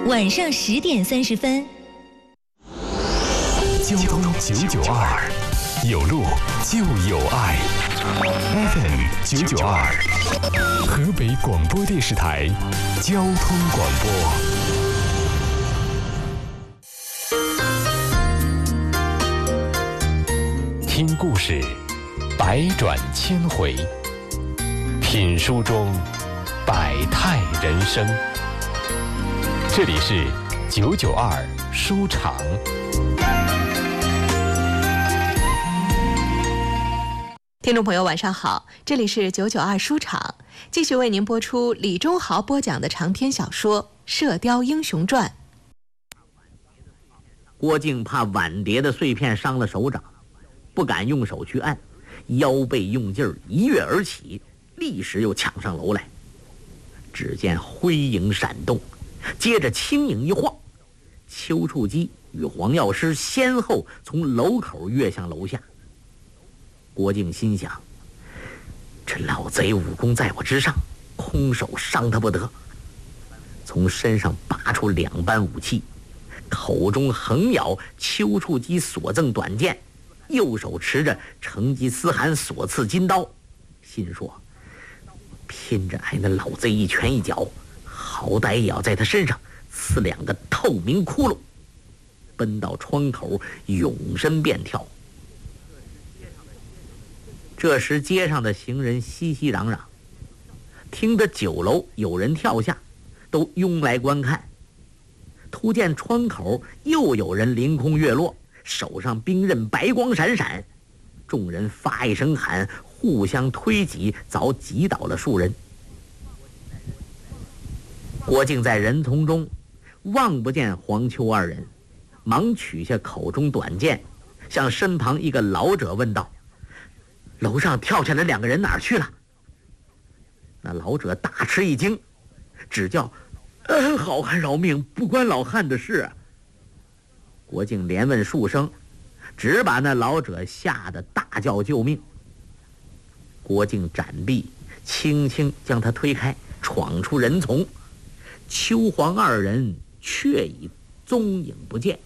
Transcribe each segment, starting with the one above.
晚上10点30分。 交通992，有路就有爱。FM 992，河北广播电视台交通广播。听故事，百转千回；品书中，百态人生。这里是992书场。 听众朋友晚上好，这里是992书场，继续为您播出李忠豪播讲的长篇小说《射雕英雄传》。 郭靖怕碗碟的碎片伤了手掌，不敢用手去按，腰背用劲儿一跃而起，立时又抢上楼来。只见灰影闪动，接着轻影一晃，丘处机与黄药师先后从楼口跃向楼下。郭靖心想，这老贼武功在我之上，空手伤他不得。从身上拔出2般武器，口中横咬丘处机所赠短剑，右手持着成吉思汗所赐金刀，心说拼着挨那老贼一拳一脚，好歹也要在他身上刺2个透明窟窿。奔到窗口，永身便跳。这时街上的行人熙熙攘攘，听得9楼有人跳下，都拥来观看。突见窗口又有人凌空跃落，手上兵刃白光闪闪，众人发一声喊，互相推挤，早挤倒了数人。郭靖在人丛中望不见黄秋2人，忙取下口中短剑，向身旁一个老者问道：楼上跳下来2个人哪儿去了？那老者大吃一惊，只叫好汉饶命，不关老汉的事。郭靖连问数声，只把那老者吓得大叫救命。郭靖斩臂，轻轻将他推开，闯出人丛。邱黄2人却已踪影不见。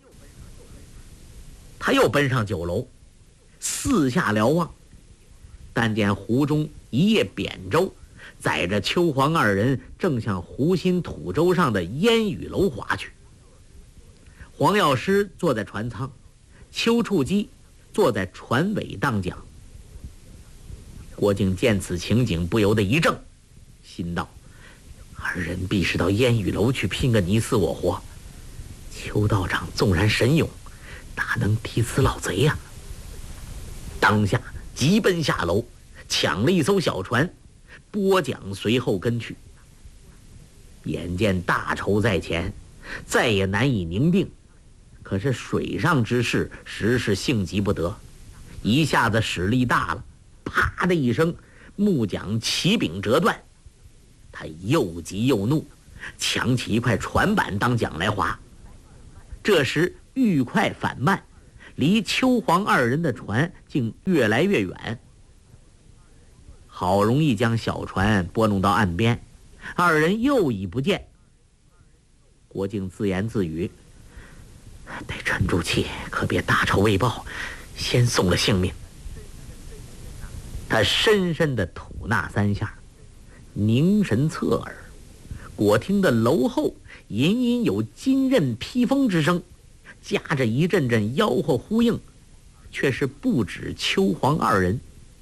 他又奔上9楼，四下瞭望，但见湖中一叶扁舟载着邱黄2人正向湖心土舟上的烟雨楼划去。黄药师坐在船舱，丘处机坐在船尾当桨。郭靖见此情景，不由得一怔，心道2人必是到烟雨楼去拼个你死我活，邱道长纵然神勇，哪能敌此老贼呀？当下急奔下楼，抢了一艘小船，拨桨随后跟去。眼见大仇在前，再也难以宁定，可是水上之事实是性急不得，一下子使力大了，啪的一声，木桨起柄折断。他又急又怒，抢起一块船板当桨来划。这时愈快反慢，离邱黄2人的船竟越来越远。好容易将小船拨弄到岸边，2人又已不见。郭靖自言自语，得沉住气，可别大仇未报，先送了性命。他深深地吐纳3下，凝神侧耳，果听得楼后隐隐有金刃劈锋之声，夹着一阵阵吆喝呼应，却是不止邱黄2人。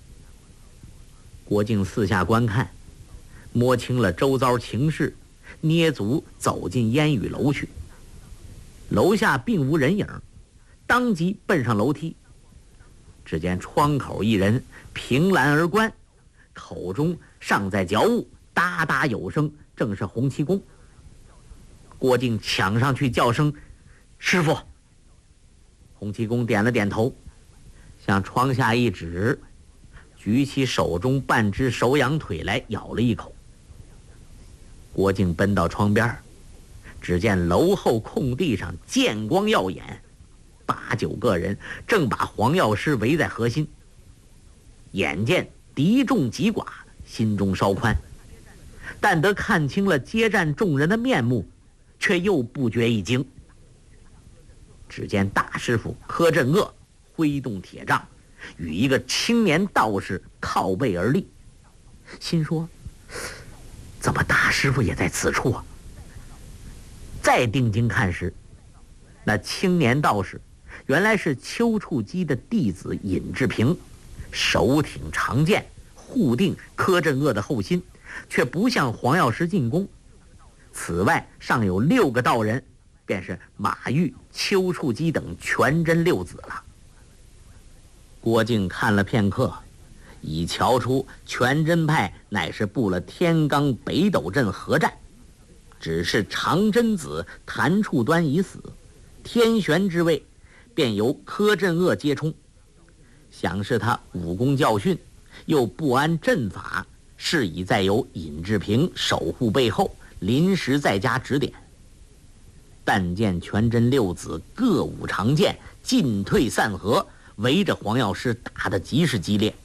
郭靖四下观看，摸清了周遭情势，捏足走进烟雨楼去。楼下并无人影，当即奔上楼梯。只见窗口一人凭栏而观，口中尚在嚼物，哒哒有声，正是洪七公。郭靖抢上去叫声：师傅！洪七公点了点头，向窗下一指，举起手中半只手羊腿来咬了一口。郭靖奔到窗边，只见楼后空地上剑光耀眼，8、9个人正把黄药师围在核心。眼见敌众极寡，心中稍宽，但得看清了接战众人的面目， 却又不觉一惊。只见大师傅柯镇恶挥动铁杖，与一个青年道士靠背而立，心说：怎么大师傅也在此处啊？再定睛看时，那青年道士原来是丘处机的弟子尹志平，手挺长剑护定柯镇恶的后心，却不向黄药师进攻。此外尚有6个道人，便是马玉、丘处机等全真6子了。郭靖看了片刻，已瞧出全真派乃是布了天罡北斗阵合战，只是长真子谭处端已死，天玄之位便由柯镇恶接冲。想是他武功教训，又不安阵法，是以再由尹志平守护背后，临时在家指点。但见全真6子各舞长剑，进退散合，围着黄药师打得极是激烈。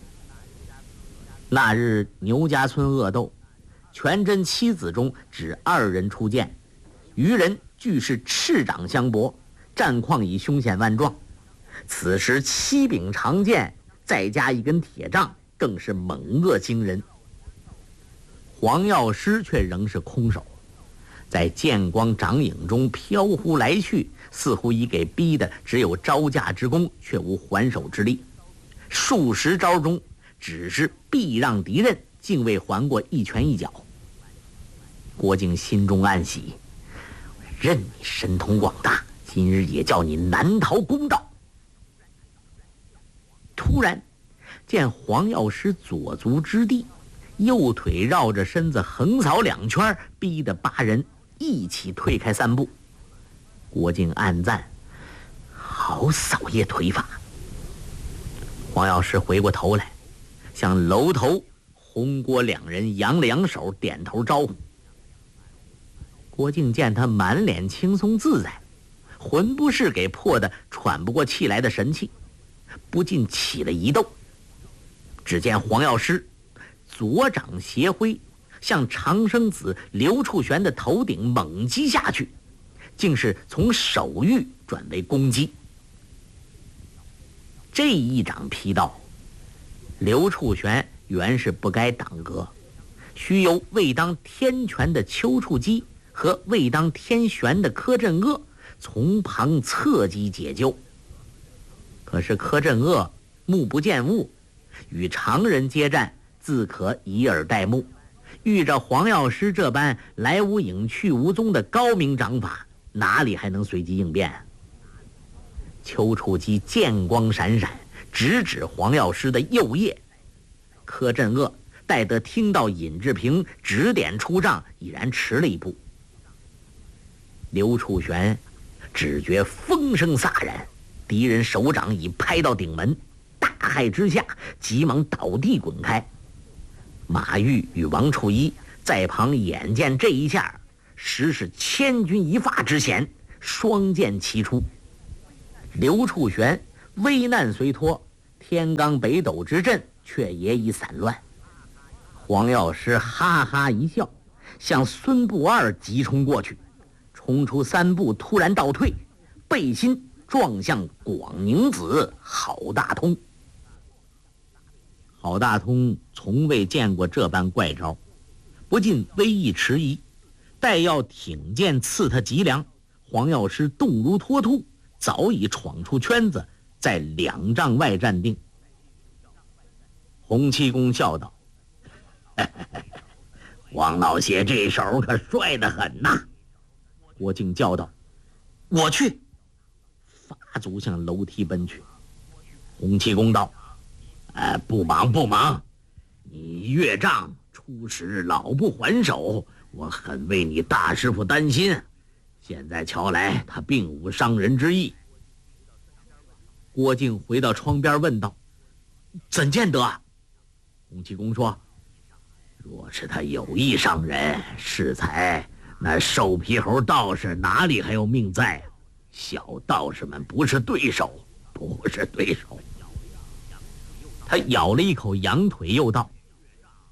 那日牛家村恶斗，全真7子中只2人出剑，余人俱是赤掌相搏，战况已凶险万状。此时7柄长剑再加一根铁杖，更是猛恶惊人。黄药师却仍是空手，在剑光掌影中飘忽来去，似乎已给逼的只有招架之功，却无还手之力。数十招中，只是避让敌人，竟未还过一拳一脚。郭靖心中暗喜，任你神通广大，今日也叫你难逃公道。突然见黄药师左足之地，右腿绕着身子横扫2圈，逼得8人一起退开3步。郭靖暗赞：好扫叶腿法。黄药师回过头来，向楼头红郭2人扬了扬手，点头招呼。郭靖见他满脸轻松自在，魂不是给破得喘不过气来的神气，不禁起了疑窦。只见黄药师左掌斜挥，向长生子刘处玄的头顶猛击下去，竟是从手欲转为攻击。这一掌劈到，刘处玄原是不该挡格，须由未当天权的丘处机和未当天玄的柯镇恶从旁侧击解救。可是柯镇恶目不见物，与常人接战自可以耳待目，遇着黄药师这般来无影去无踪的高明掌法，哪里还能随机应变？丘处机剑光闪闪，直指黄药师的右腋。柯镇恶待得听到尹志平指点出杖，已然迟了一步。刘处玄只觉风声飒然，敌人手掌已拍到顶门，大骇之下急忙倒地滚开。马玉与王处一在旁眼见这一下，实是千钧一发之险，双剑齐出。刘处玄危难虽脱，天罡北斗之阵却也已散乱。黄药师哈哈一笑，向孙不二急冲过去，冲出3步突然倒退，背心撞向广宁子郝大通。郝大通从未见过这般怪招，不禁微一迟疑，待要挺剑刺他脊梁，黄药师动如脱兔，早已闯出圈子，在2丈外站定。洪七公笑道：黄老邪这手可帅得很呐。郭靖叫道：我去！发足向楼梯奔去。洪七公道：不忙不忙，你越仗初时老不还手，我很为你大师傅担心，现在瞧来他并无伤人之意。郭靖回到窗边问道：怎见得啊？洪七公说：若是他有意伤人，适才那瘦皮猴道士哪里还有命在啊？小道士们不是对手，不是对手。他咬了一口羊腿，又道：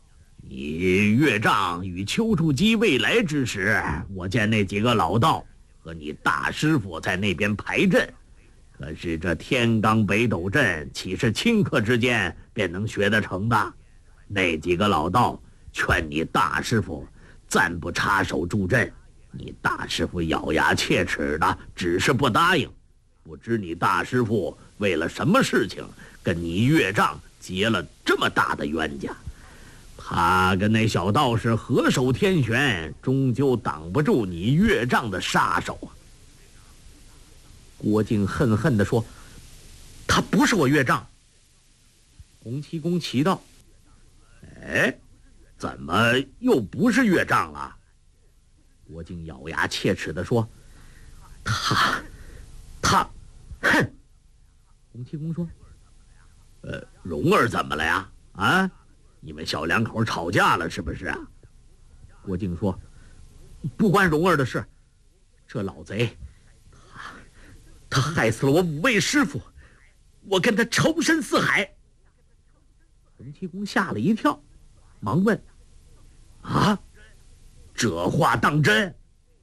你岳丈与丘处机未来之时，我见那几个老道和你大师傅在那边排阵。可是这天罡北斗阵岂是顷刻之间便能学得成的？那几个老道劝你大师傅暂不插手助阵，你大师傅咬牙切齿的，只是不答应。不知你大师傅为了什么事情跟你岳丈结了这么大的冤家？他跟那小道士合手天旋，终究挡不住你岳丈的杀手啊！郭靖恨恨地说：“他不是我岳丈。”洪七公奇道：“哎，怎么又不是岳丈了？”郭靖咬牙切齿地说：“他，哼！”洪七公说：“蓉儿怎么了呀？啊，你们小两口吵架了是不是啊？”郭靖说：“不关蓉儿的事，这老贼，他害死了我5位师傅，我跟他仇深似海。”洪七公吓了一跳，忙问：“啊，这话当真？”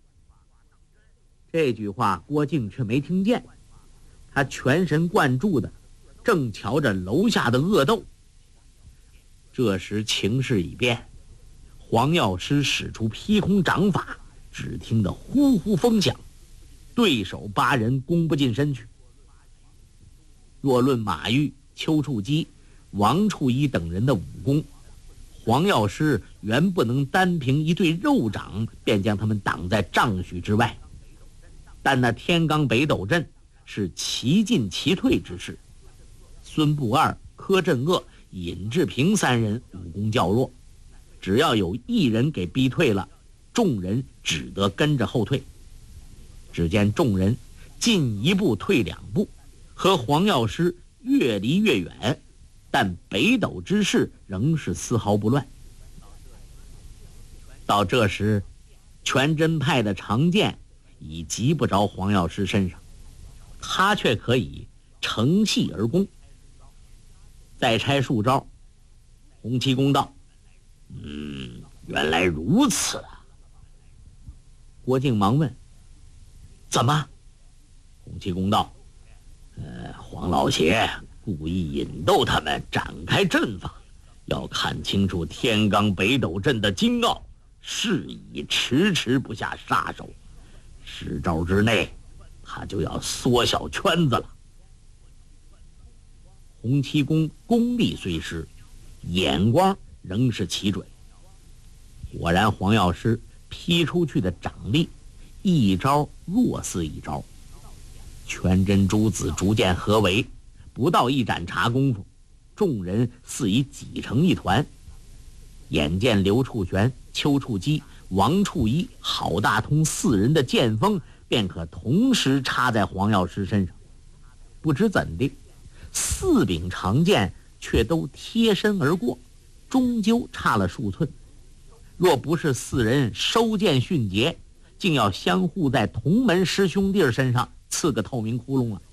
这句话郭靖却没听见，他全神贯注的正瞧着楼下的恶斗。这时情势已变，黄药师使出劈空掌法，只听得呼呼风响，对手8人攻不进身去。若论马玉、丘处机、王处一等人的武功，黄药师原不能单凭一对肉掌便将他们挡在丈许之外，但那天罡北斗阵是其进其退之势。孙不二、柯镇恶、尹志平3人武功较弱，只要有1人给逼退了，众人只得跟着后退。只见众人进1步退2步，和黄药师越离越远，但北斗之势仍是丝毫不乱。到这时，全真派的长剑已及不着黄药师身上，他却可以乘隙而攻。再拆数招，洪七公道：“原来如此啊。”郭靖忙问：“怎么？”洪七公道：“黄老邪故意引逗他们展开阵法，要看清楚天罡北斗阵的精奥，是以迟迟不下杀手。10招之内，他就要缩小圈子了。”洪七公功力虽失，眼光仍是奇准。果然黄药师劈出去的掌力，一招弱似一招。全真珠子逐渐合围，不到1盏茶功夫，众人似已挤成一团。眼见刘处玄、丘处机、王处一、郝大通4人的剑锋便可同时插在黄药师身上，不知怎的，4柄长剑却都贴身而过，终究差了数寸。若不是4人收剑迅捷，竟要相互在同门师兄弟身上刺个透明窟窿了。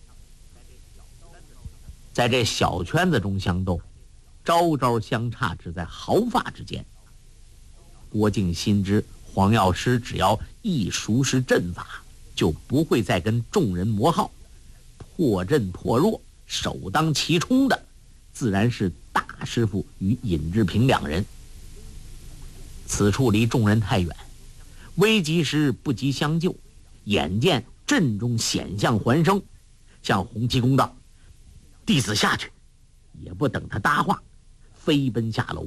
在这小圈子中相斗，招招相差只在毫发之间。郭靖心知黄药师只要一熟识阵法，就不会再跟众人磨耗，破阵破弱，首当其冲的自然是大师傅与尹志平2人。此处离众人太远，危急时不及相救，眼见阵中险象环生，向洪七公道：“弟子下去。”也不等他搭话，飞奔下楼。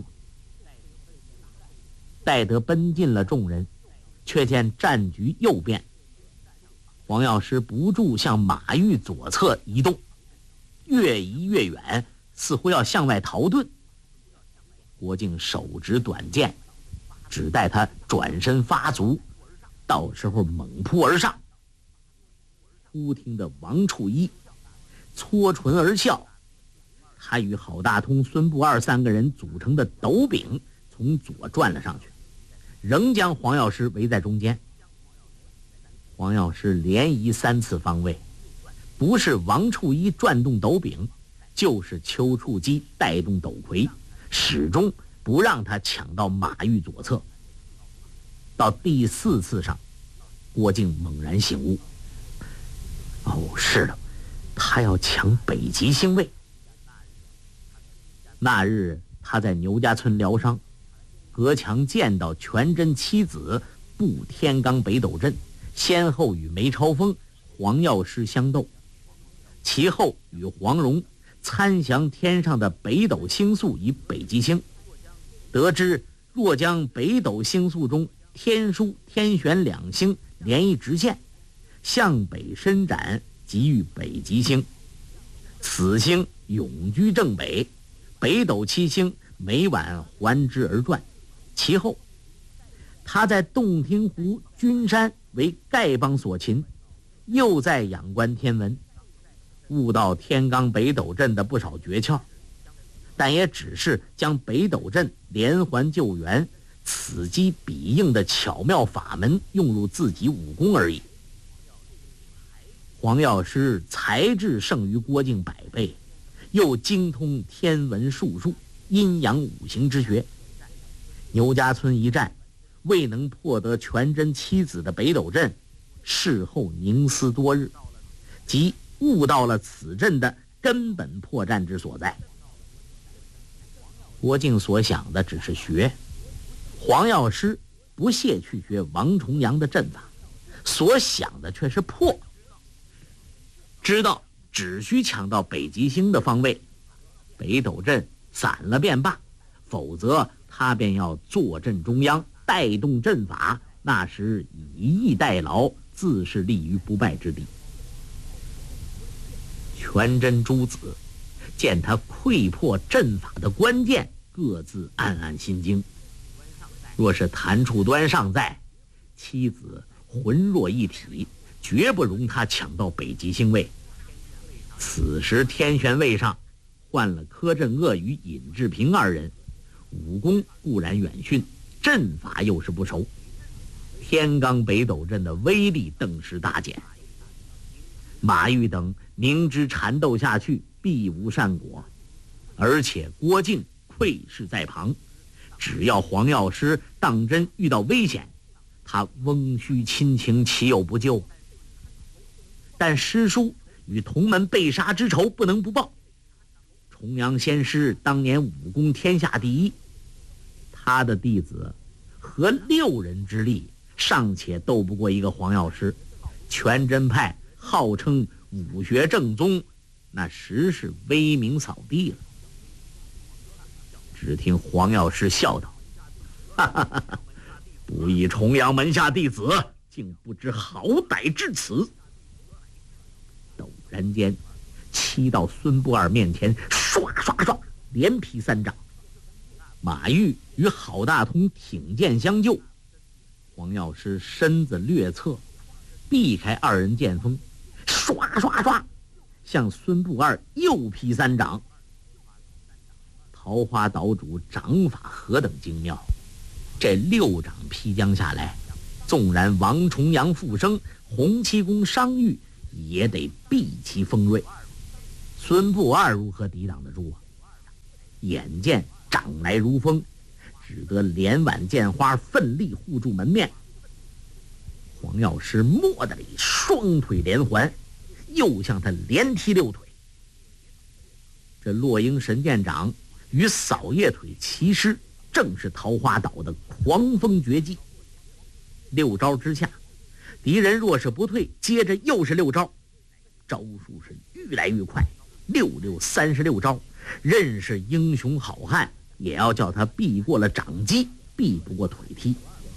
待得奔进了众人，却见战局又变，黄药师不住向马玉左侧移动，越移越远，似乎要向外逃遁。郭靖手执短剑，只待他转身发足，到时候猛扑而上。忽听得王处一搓唇而笑，他与郝大通、孙不二3个人组成的斗柄从左转了上去，仍将黄药师围在中间。黄药师连移3次方位，不是王处一转动斗柄，就是丘处机带动斗魁，始终不让他抢到马玉左侧。到第4次上，郭靖猛然醒悟，是的，他要抢北极星位。那日他在牛家村疗伤，隔墙见到全真妻子步天罡北斗阵，先后与梅超风、黄药师相斗，其后与黄蓉参详天上的北斗星宿与北极星，得知若将北斗星宿中天枢、天璇2星连一直线，向北伸展，即遇北极星，此星永居正北，北斗7星每晚环之而转。其后他在洞庭湖君山为丐帮所擒，又在仰观天文，悟到天罡北斗阵的不少诀窍，但也只是将北斗阵连环救援、此机彼应的巧妙法门用入自己武功而已。黄药师才智胜于郭靖100倍，又精通天文术数、阴阳五行之学。牛家村一战未能破得全真妻子的北斗阵，事后凝思多日，即悟到了此阵的根本破绽之所在。郭靖所想的只是学，黄药师不屑去学王重阳的阵法，所想的却是破。知道只需抢到北极星的方位，北斗阵散了便罢，否则他便要坐镇中央，带动阵法，那时以逸待劳，自是立于不败之地。全真诸子见他窥破阵法的关键，各自暗暗心惊。若是谭处端尚在，妻子魂若一体，绝不容他抢到北极星位。此时天璇位上换了柯镇恶与尹志平2人，武功固然远逊，阵法又是不熟，天罡北斗阵的威力顿时大减。马玉等明知缠斗下去必无善果，而且郭靖窥视在旁，只要黄药师当真遇到危险，他翁须亲情岂有不救？但师叔与同门被杀之仇不能不报。重阳仙师当年武功天下第一，他的弟子合6人之力尚且斗不过一个黄药师，全真派号称武学正宗，那实是威名扫地了。只听黄药师笑道：哈哈哈哈，不义重阳门下弟子竟不知好歹至此。陡然间骑到孙不二面前，唰唰唰连劈3掌。马玉与郝大通挺剑相救，黄药师身子略侧，避开2人剑锋，唰唰唰向孙不二又劈3掌。桃花岛主掌法何等精妙，这6掌劈将下来，纵然王重阳复生，洪七公伤愈，也得避其锋锐。孙不二如何抵挡得住啊？眼见掌来如风，只得连挽剑花，奋力护住门面。黄药师蓦地里双腿连环，又向他连踢6腿。这落英神剑掌与扫叶腿齐施，正是桃花岛的狂风绝技。6招之下，敌人若是不退，接着又是6招，招数是愈来愈快，66、36招，任是英雄好汉也要叫他避过了掌击，避不过腿踢。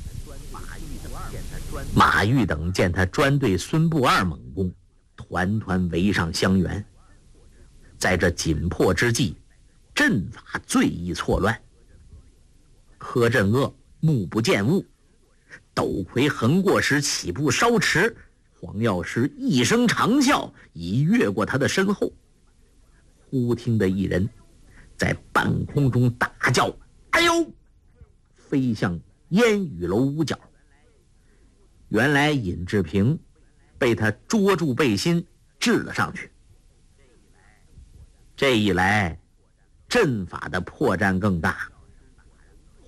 马玉等见他专对孙不二猛攻，团团围上香园。在这紧迫之际，阵法最易错乱。柯镇恶目不见物，斗魁横过时起步稍迟，黄药师一声长啸，已越过他的身后。忽听得一人在半空中大叫：哎呦！飞向烟雨楼屋角。原来尹志平被他捉住背心掷了上去。这一来阵法的破绽更大，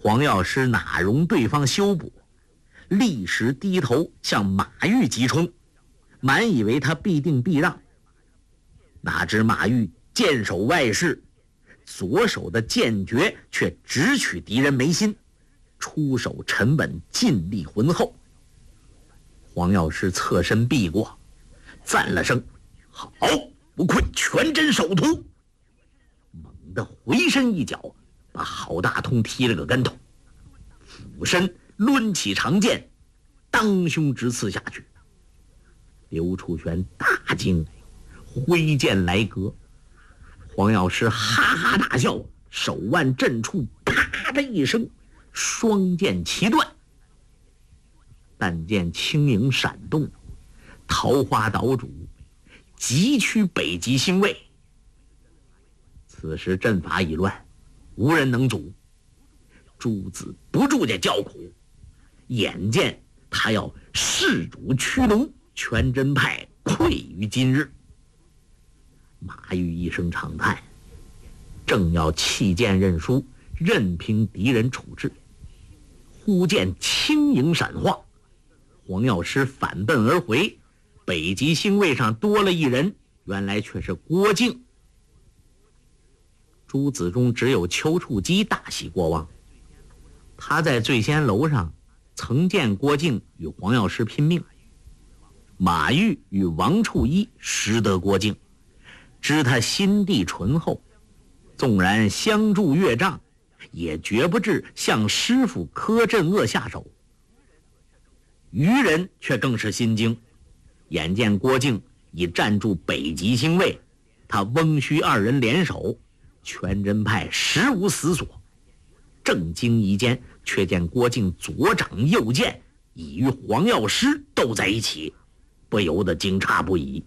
黄药师哪容对方休补，立时低头向马玉急冲，满以为他必定避让。哪知马玉剑手外释，左手的剑诀却直取敌人眉心，出手沉稳，尽力浑厚。黄药师侧身避过，赞了声：“好，不愧全真首徒。”猛地回身一脚，把郝大通踢了个跟头，俯身抡起长剑，当胸直刺下去。刘楚玄大惊，挥剑来格。黄药师哈哈大笑，手腕震触，啪的一声，双剑齐断。但见轻盈闪动，桃花岛主急趋北极星卫。此时阵法已乱，无人能阻。诸子不住地叫苦，眼见他要弑主驱龙，全真派愧于今日。马玉一声长叹，正要弃剑认输，任凭敌人处置，忽见轻盈闪化，黄药师反奔而回，北极星卫上多了一人，原来却是郭靖。诸子中只有丘处机大喜过望，他在醉仙楼上曾见郭靖与黄药师拼命，马玉与王处一识得郭靖，知他心地醇厚，纵然相助岳丈，也绝不至向师傅柯镇恶下手。愚人却更是心惊，眼见郭靖已站住北极星卫，他翁须二人联手，全真派实无死所。正惊疑间，却见郭靖左掌右剑已与黄药师斗在一起，不由得惊诧不已。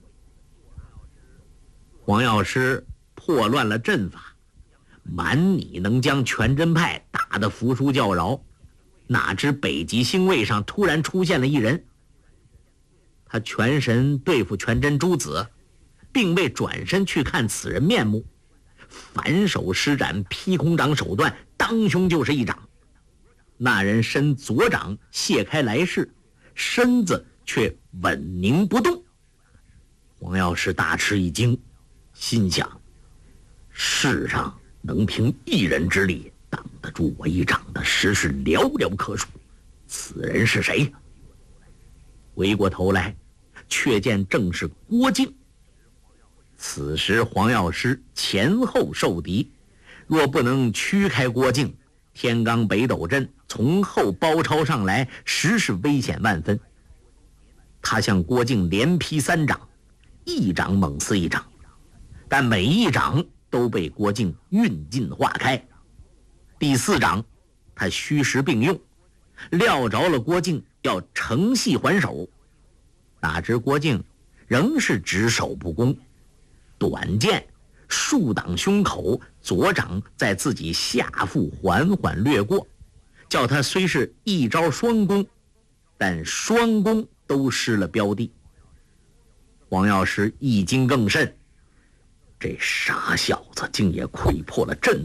黄药师破乱了阵法，满拟能将全真派打得服输叫饶，哪知北极星卫上突然出现了一人。他全神对付全真诸子，并未转身去看此人面目，反手施展劈空掌手段，当胸就是一掌。那人伸左掌卸开来势，身子却稳凝不动。黄药师大吃一惊，心想：世上能凭一人之力挡得住我一掌的，实是寥寥可数。此人是谁？回过头来，却见正是郭靖。此时黄药师前后受敌，若不能驱开郭靖，天罡北斗阵从后包抄上来，实是危险万分。他向郭靖连劈3掌，一掌猛似一掌，但每一掌都被郭靖运尽化开。第4掌他虚实并用，料着了郭靖要乘隙还手，哪知郭靖仍是只守不攻，短剑竖挡胸口，左掌在自己下腹缓缓掠过，叫他虽是一招双攻，但双攻都失了标的。黄药师一惊更甚，这傻小子竟也窥破了阵